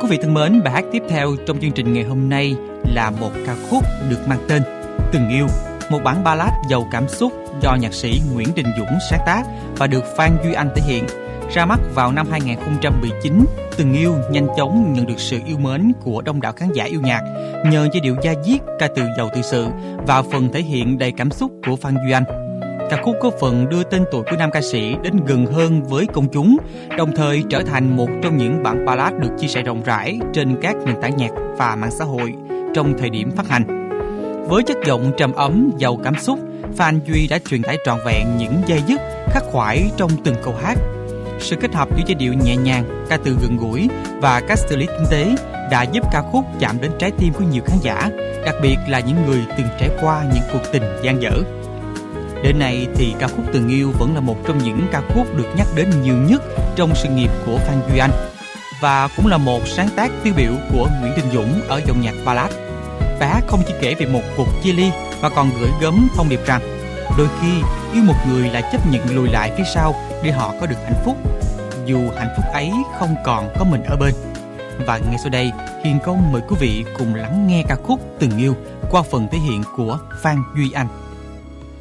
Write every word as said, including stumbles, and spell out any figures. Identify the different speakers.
Speaker 1: Quý vị thân mến, bài hát tiếp theo trong chương trình ngày hôm nay là một ca khúc được mang tên Từng Yêu, một bản ballad giàu cảm xúc do nhạc sĩ Nguyễn Đình Dũng sáng tác và được Phan Duy Anh thể hiện. Ra mắt vào năm hai không một chín, Từng Yêu nhanh chóng nhận được sự yêu mến của đông đảo khán giả yêu nhạc nhờ giai điệu da diết, ca từ giàu tự sự và phần thể hiện đầy cảm xúc của Phan Duy Anh. Ca khúc có phần đưa tên tuổi của nam ca sĩ đến gần hơn với công chúng, đồng thời trở thành một trong những bản ballad được chia sẻ rộng rãi trên các nền tảng nhạc và mạng xã hội trong thời điểm phát hành. Với chất giọng trầm ấm, giàu cảm xúc, Phan Duy đã truyền tải trọn vẹn những dây dứt khắc khoải trong từng câu hát. Sự kết hợp giữa giai điệu nhẹ nhàng, ca từ gần gũi và các lyric tinh tế đã giúp ca khúc chạm đến trái tim của nhiều khán giả, đặc biệt là những người từng trải qua những cuộc tình dang dở. Đến nay thì ca khúc Từng Yêu vẫn là một trong những ca khúc được nhắc đến nhiều nhất trong sự nghiệp của Phan Duy Anh và cũng là một sáng tác tiêu biểu của Nguyễn Đình Dũng ở dòng nhạc ballad. Bài hát không chỉ kể về một cuộc chia ly mà còn gửi gắm thông điệp rằng đôi khi yêu một người là chấp nhận lùi lại phía sau để họ có được hạnh phúc, dù hạnh phúc ấy không còn có mình ở bên. Và ngay sau đây, Hiền Công mời quý vị cùng lắng nghe ca khúc Từng Yêu qua phần thể hiện của Phan Duy Anh.